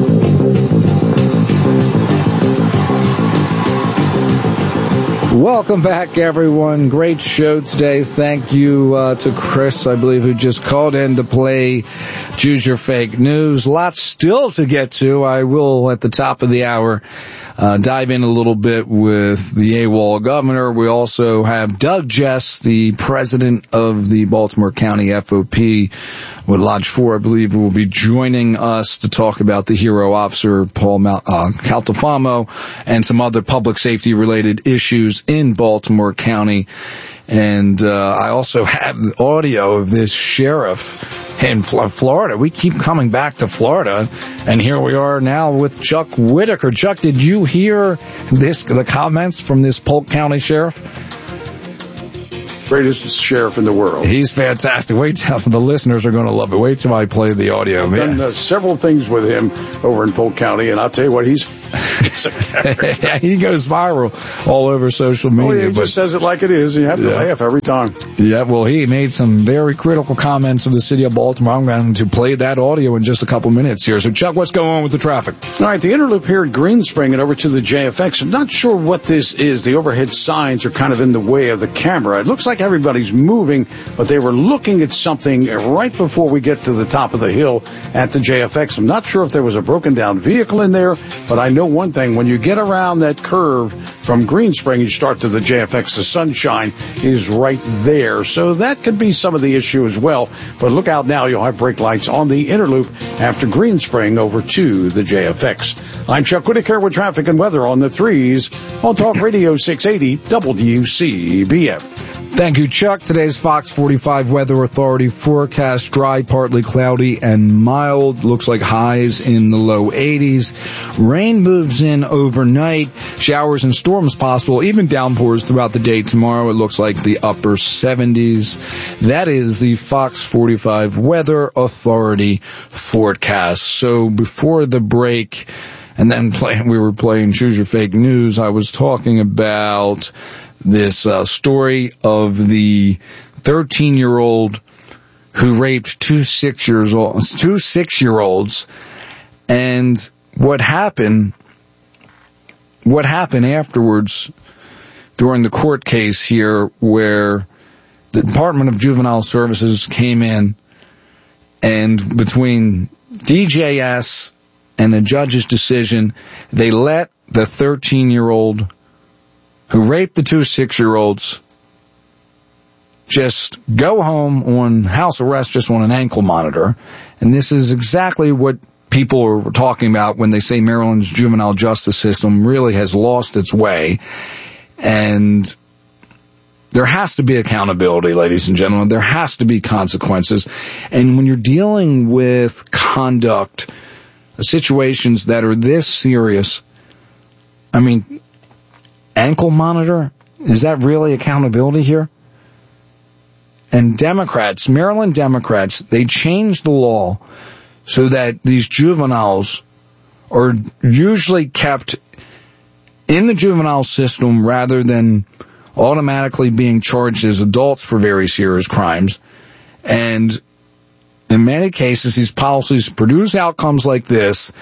Welcome back, everyone. Great show today. Thank you to Chris, I believe, who just called in to play Choose Your Fake News. Lots still to get to. I will, at the top of the hour, dive in a little bit with the AWOL governor. We also have Doug Jess, the president of the Baltimore County FOP, with Lodge 4, I believe, will be joining us to talk about the hero officer, Paul Caltafamo, and some other public safety related issues in Baltimore County. And I also have the audio of this sheriff in Florida. We keep coming back to Florida, and here we are now with Chuck Whitaker. Chuck, did you hear the comments from this Polk County sheriff? Greatest sheriff in the world. He's fantastic. Wait till the listeners are going to love it. Wait till I play the audio. I've done several things with him over in Polk County, and I'll tell you what, he's a character. Yeah, he goes viral all over social media. Oh, yeah, he just says it like it is. You have to laugh every time. Yeah, well, he made some very critical comments of the city of Baltimore. I'm going to play that audio in just a couple minutes here. So, Chuck, what's going on with the traffic? All right, the Interloop here at Greenspring and over to the JFX. I'm not sure what this is. The overhead signs are kind of in the way of the camera. It looks like everybody's moving, but they were looking at something right before we get to the top of the hill at the JFX. I'm not sure if there was a broken down vehicle in there, but I know one thing. When you get around that curve from Greenspring, you start to the JFX, the sunshine is right there. So that could be some of the issue as well. But look out now. You'll have brake lights on the Interloop after Greenspring over to the JFX. I'm Chuck Whitaker with traffic and weather on the 3s on Talk Radio 680 WCBM. Thank you, Chuck. Today's Fox 45 Weather Authority forecast: dry, partly cloudy, and mild. Looks like highs in the low 80s. Rain moves in overnight. Showers and storms possible, even downpours throughout the day tomorrow. It looks like the upper 70s. That is the Fox 45 Weather Authority forecast. So before the break, and then we were playing Choose Your Fake News, I was talking about this story of the 13-year-old who raped two 6-year-olds, and what happened afterwards during the court case here, where the Department of Juvenile Services came in, and between DJS and the judge's decision, they let the 13-year-old who raped the two 6-year-olds just go home on house arrest, just on an ankle monitor. And this is exactly what people are talking about when they say Maryland's juvenile justice system really has lost its way. And there has to be accountability, ladies and gentlemen. There has to be consequences. And when you're dealing with conduct, situations that are this serious, I mean, ankle monitor? Is that really accountability here? And Democrats, Maryland Democrats, they changed the law so that these juveniles are usually kept in the juvenile system rather than automatically being charged as adults for very serious crimes. And in many cases, these policies produce outcomes like this.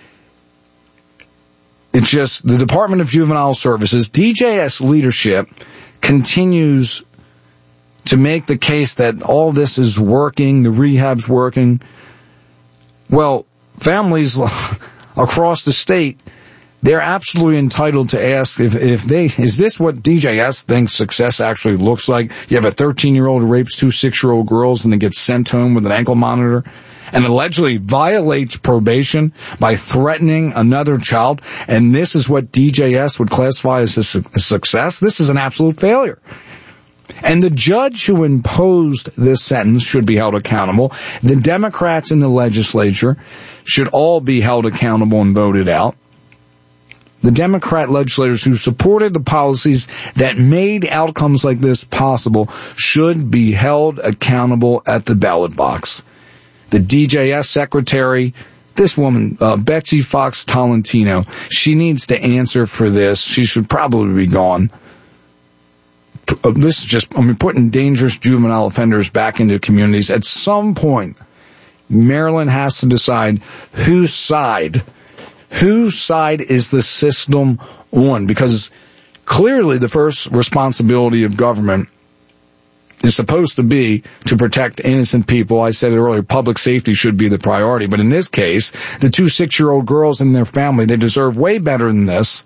It's just the Department of Juvenile Services, DJS leadership, continues to make the case that all this is working, the rehab's working. Well, families across the state, they're absolutely entitled to ask is this what DJS thinks success actually looks like? You have a 13-year-old who rapes two 6-year-old girls and then gets sent home with an ankle monitor and allegedly violates probation by threatening another child, and this is what DJS would classify as a success? This is an absolute failure. And the judge who imposed this sentence should be held accountable. The Democrats in the legislature should all be held accountable and voted out. The Democrat legislators who supported the policies that made outcomes like this possible should be held accountable at the ballot box. The DJS secretary, this woman, Betsy Fox Tolentino, she needs to answer for this. She should probably be gone. This is just, putting dangerous juvenile offenders back into communities. At some point, Maryland has to decide whose side is the system on? Because clearly the first responsibility of government is supposed to be to protect innocent people. I said it earlier, public safety should be the priority. But in this case, the two 6-year-old girls and their family, they deserve way better than this.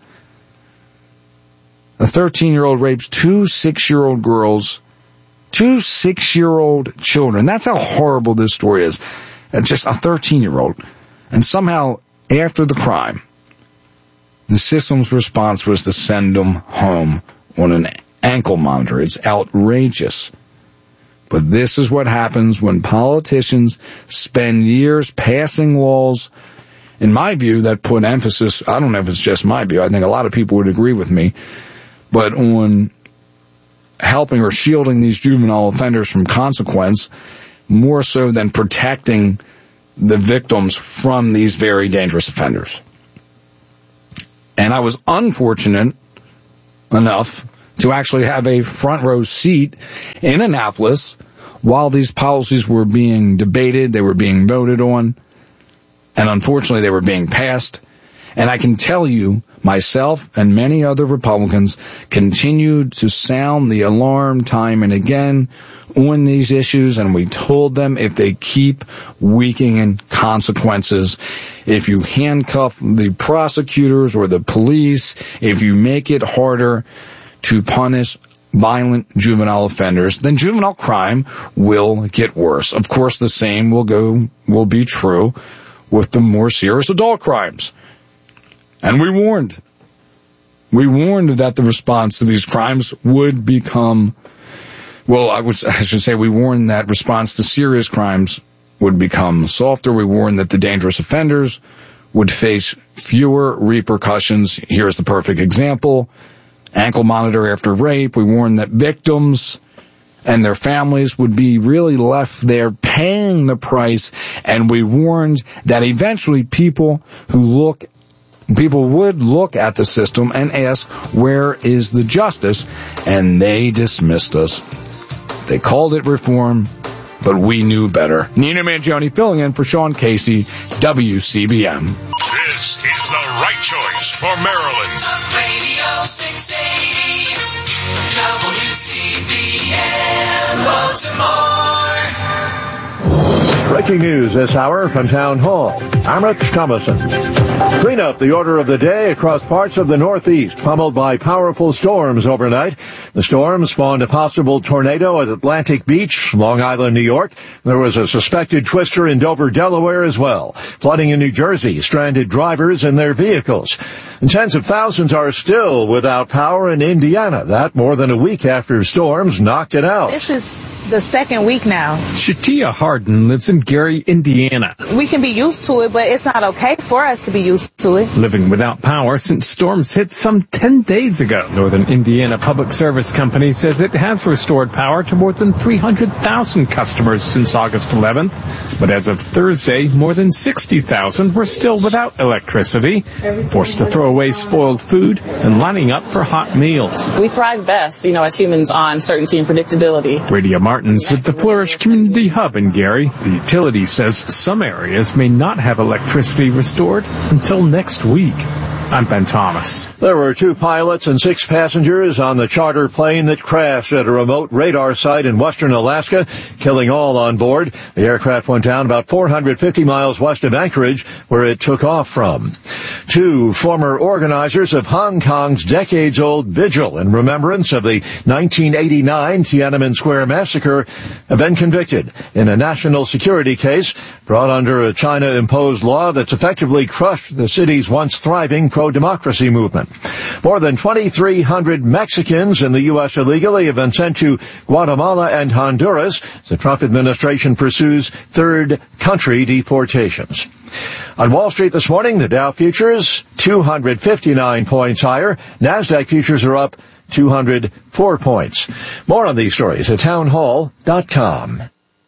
A 13-year-old rapes two 6-year-old girls, two 6-year-old children. That's how horrible this story is. Just a 13-year-old. And somehow, after the crime, the system's response was to send them home on an ankle monitor. It's outrageous. But this is what happens when politicians spend years passing laws, in my view, that put emphasis, I don't know if it's just my view, I think a lot of people would agree with me, but on helping or shielding these juvenile offenders from consequence more so than protecting the victims from these very dangerous offenders. And I was unfortunate enough to actually have a front row seat in Annapolis while these policies were being debated, they were being voted on, and unfortunately they were being passed. And I can tell you, myself and many other Republicans continued to sound the alarm time and again on these issues, and we told them if they keep weakening consequences, if you handcuff the prosecutors or the police, if you make it harder to punish violent juvenile offenders, then juvenile crime will get worse. Of course, the same will be true with the more serious adult crimes. And we warned that the response to these crimes would become, I should say we warned that response to serious crimes would become softer. We warned that the dangerous offenders would face fewer repercussions. Here's the perfect example. Ankle monitor after rape. We warned that victims and their families would be really left there paying the price. And we warned that eventually people would look at the system and ask, where is the justice? And they dismissed us. They called it reform, but we knew better. Nina Mangione filling in for Sean Casey, WCBM. This is the right choice for Maryland. Radio 680, WCBM, Baltimore. Breaking news this hour from Town Hall. I'm Rich Thomason. Clean up, the order of the day across parts of the Northeast, pummeled by powerful storms overnight. The storm spawned a possible tornado at Atlantic Beach, Long Island, New York. There was a suspected twister in Dover, Delaware as well. Flooding in New Jersey, stranded drivers and their vehicles. And tens of thousands are still without power in Indiana. That more than a week after storms knocked it out. This is the second week now. Shatia Harden lives in Gary, Indiana. We can be used to it, but it's not okay for us to be used to it. Living without power since storms hit some 10 days ago. Northern Indiana Public Service Company says it has restored power to more than 300,000 customers since August 11th. But as of Thursday, more than 60,000 were still without electricity, forced to throw away spoiled food and lining up for hot meals. We thrive best, as humans, on certainty and predictability. Radio Martins with the Flourish Community Hub in Gary. The utility says some areas may not have electricity restored until next week. I'm Ben Thomas. There were 2 pilots and 6 passengers on the charter plane that crashed at a remote radar site in western Alaska, killing all on board. The aircraft went down about 450 miles west of Anchorage, where it took off from. 2 former organizers of Hong Kong's decades-old vigil in remembrance of the 1989 Tiananmen Square massacre have been convicted in a national security case brought under a China-imposed law that's effectively crushed the city's once thriving pro-democracy movement. More than 2,300 Mexicans in the U.S. illegally have been sent to Guatemala and Honduras as the Trump administration pursues third country deportations. On Wall Street this morning, the Dow futures 259 points higher. NASDAQ futures are up 204 points. More on these stories at townhall.com.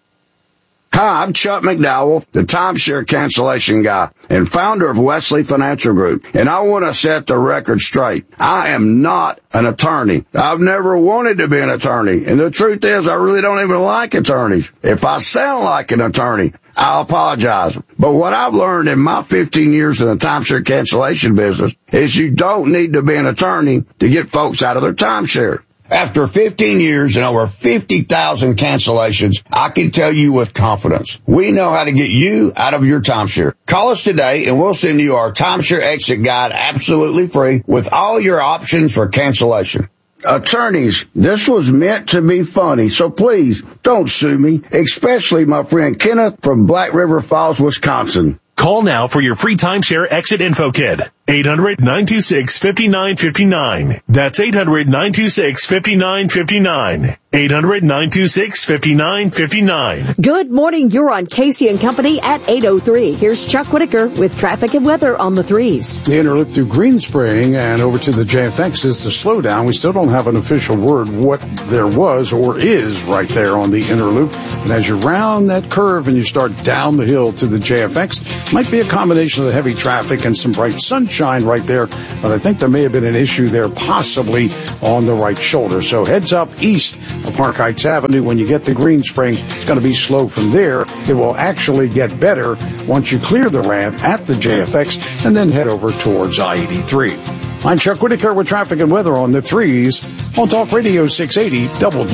Hi, I'm Chuck McDowell, the timeshare cancellation guy and founder of Wesley Financial Group, and I want to set the record straight. I am not an attorney. I've never wanted to be an attorney, and the truth is I really don't even like attorneys. If I sound like an attorney, I apologize. But what I've learned in my 15 years in the timeshare cancellation business is you don't need to be an attorney to get folks out of their timeshare. After 15 years and over 50,000 cancellations, I can tell you with confidence, we know how to get you out of your timeshare. Call us today and we'll send you our timeshare exit guide absolutely free with all your options for cancellation. Attorneys, this was meant to be funny, so please don't sue me, especially my friend Kenneth from Black River Falls, Wisconsin. Call now for your free timeshare exit info kit. 800-926-5959. That's 800-926-5959. 800-926-5959. Good morning. You're on Casey and Company at 8:03. Here's Chuck Whitaker with traffic and weather on the threes. The interloop through Green Spring and over to the JFX is the slowdown. We still don't have an official word what there was or is right there on the interloop. And as you round that curve and you start down the hill to the JFX, might be a combination of the heavy traffic and some bright sunshine right there. But I think there may have been an issue there possibly on the right shoulder. So heads up east of Park Heights Avenue. When you get to Green Spring, it's going to be slow from there. It will actually get better once you clear the ramp at the JFX and then head over towards I-83. I'm Chuck Whitaker with traffic and weather on the threes on Talk Radio 680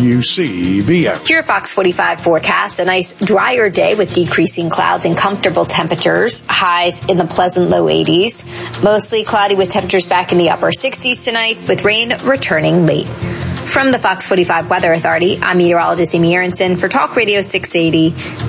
WCBS. Your Fox 45 forecast, a nice drier day with decreasing clouds and comfortable temperatures. Highs in the pleasant low 80s. Mostly cloudy with temperatures back in the upper 60s tonight with rain returning late. From the Fox 45 Weather Authority, I'm meteorologist Amy Aronson for Talk Radio 680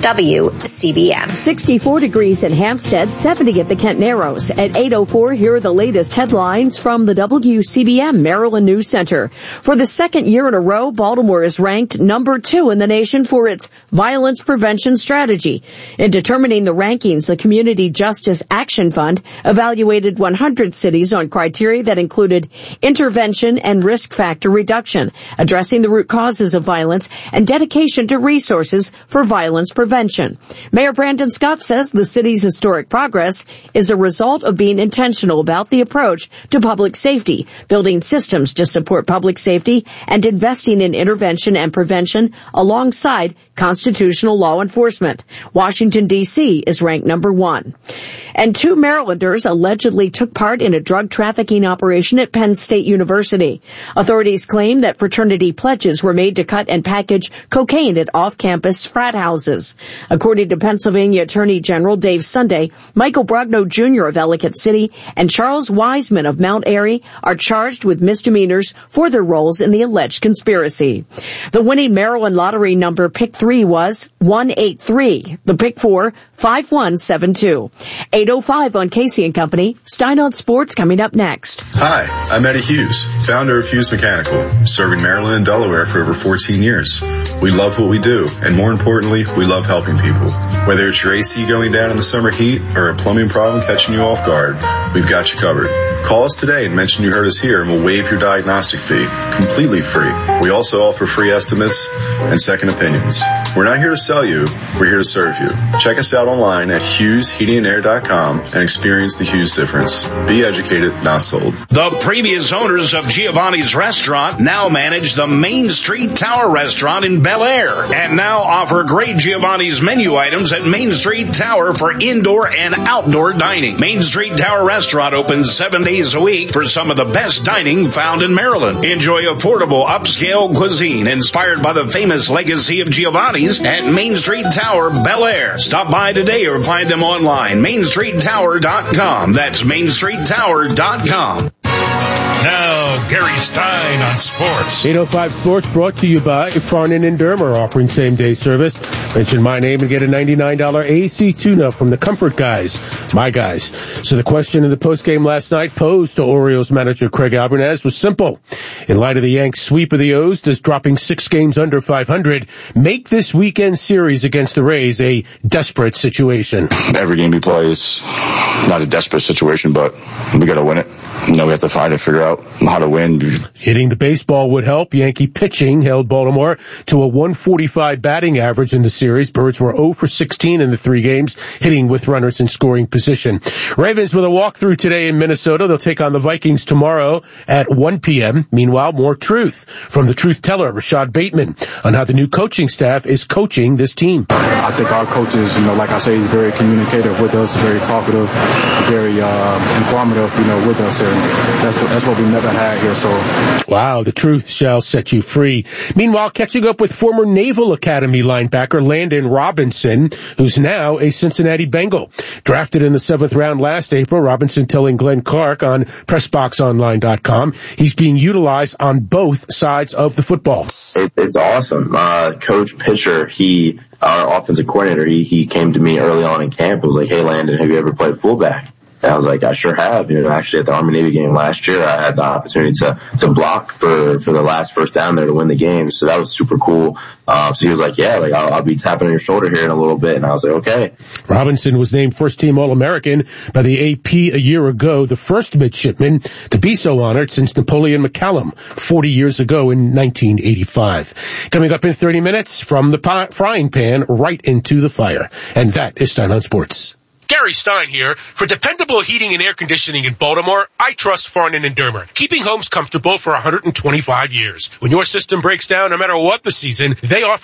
WCBM. 64 degrees in Hampstead, 70 at the Kent Narrows. At 8:04, here are the latest headlines from the WCBM Maryland News Center. For the second year in a row, Baltimore is ranked number 2 in the nation for its violence prevention strategy. In determining the rankings, the Community Justice Action Fund evaluated 100 cities on criteria that included intervention and risk factor reduction, addressing the root causes of violence, and dedication to resources for violence prevention. Mayor Brandon Scott says the city's historic progress is a result of being intentional about the approach to public safety, building systems to support public safety, and investing in intervention and prevention alongside constitutional law enforcement. Washington, D.C. is ranked number 1. And 2 Marylanders allegedly took part in a drug trafficking operation at Penn State University. Authorities claim that fraternity pledges were made to cut and package cocaine at off-campus frat houses. According to Pennsylvania Attorney General Dave Sunday, Michael Brogno Jr. of Ellicott City and Charles Wiseman of Mount Airy are charged with misdemeanors for their roles in the alleged conspiracy. The winning Maryland lottery number pick 3 was 183. The pick 4, 5172. 8:05 on Casey and Company. Stein on Sports coming up next. Hi, I'm Eddie Hughes, founder of Hughes Mechanical, serving Maryland and Delaware for over 14 years. We love what we do, and more importantly, we love helping people. Whether it's your AC going down in the summer heat or a plumbing problem catching you off guard, we've got you covered. Call us today and mention you heard us here, and we'll waive your diagnostic fee, completely free. We also offer free estimates and second opinions. We're not here to sell you, we're here to serve you. Check us out online at HughesHeatingAndAir.com and experience the Hughes difference. Be educated, not sold. The previous owners of Giovanni's Restaurant now manage the Main Street Tower Restaurant in Bel Air and now offer great Giovanni's menu items at Main Street Tower for indoor and outdoor dining. Main Street Tower Restaurant opens 7 days a week for some of the best dining found in Maryland. Enjoy affordable upscale cuisine inspired by the famous legacy of Giovanni's at Main Street Tower, Bel Air. Stop by today or find them online, mainstreettower.com. That's mainstreettower.com. Now, Gary Stein on sports. 805 Sports brought to you by Farnan and Dermer, offering same-day service. Mention my name and get a $99 AC tune-up from the Comfort Guys, my guys. So the question in the postgame last night posed to Orioles manager Craig Albernaz was simple. In light of the Yanks' sweep of the O's, does dropping 6 games under 500 make this weekend series against the Rays a desperate situation? Every game we play is not a desperate situation, but we got to win it. We have to find and figure out how to win. Hitting the baseball would help. Yankee pitching held Baltimore to a 145 batting average in the series. Birds were 0 for 16 in the 3 games, hitting with runners in scoring position. Ravens with a walkthrough today in Minnesota. They'll take on the Vikings tomorrow at 1 p.m. Meanwhile, more truth from the truth teller, Rashad Bateman, on how the new coaching staff is coaching this team. I think our coaches, like I say, he's very communicative with us, very talkative, very informative, with us. And that's what we never had here. So, wow, the truth shall set you free. Meanwhile, catching up with former Naval Academy linebacker Landon Robinson, who's now a Cincinnati Bengal. Drafted in the 7th round last April, Robinson telling Glenn Clark on PressBoxOnline.com he's being utilized on both sides of the football. It's awesome. Coach Pitcher, our offensive coordinator, he came to me early on in camp and was like, "Hey, Landon, have you ever played fullback?" And I was like, I sure have. Actually at the Army-Navy game last year, I had the opportunity to block for the last first down there to win the game. So that was super cool. So he was like, yeah, like I'll be tapping on your shoulder here in a little bit. And I was like, okay. Robinson was named first-team All-American by the AP a year ago, the first midshipman to be so honored since Napoleon McCallum 40 years ago in 1985. Coming up in 30 minutes, from the frying pan right into the fire. And that is Stein on Sports. Gary Stein here. For dependable heating and air conditioning in Baltimore, I trust Farnan and Dermer, keeping homes comfortable for 125 years. When your system breaks down, no matter what the season, they offer